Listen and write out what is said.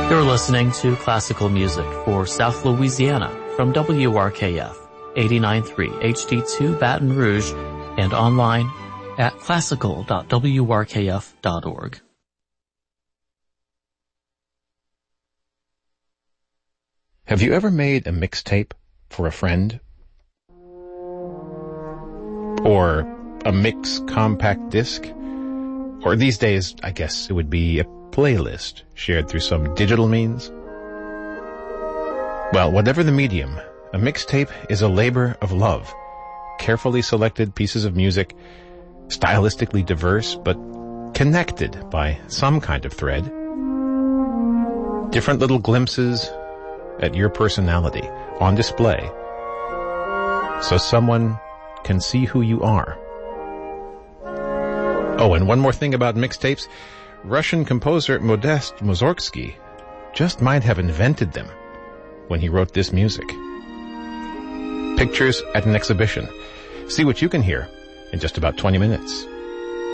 You're listening to classical music for South Louisiana from WRKF 89.3 HD2 Baton Rouge and online at classical.wrkf.org. Have you ever made a mixtape for a friend? Or a mix compact disc? Or these days, I guess it would be a playlist shared through some digital means? Well, whatever the medium, a mixtape is a labor of love. Carefully selected pieces of music, stylistically diverse, but connected by some kind of thread. Different little glimpses at your personality on display, so someone can see who you are. Oh, and one more thing about mixtapes. Russian composer Modest Mussorgsky just might have invented them when he wrote this music. Pictures at an exhibition. See what you can hear in just about 20 minutes.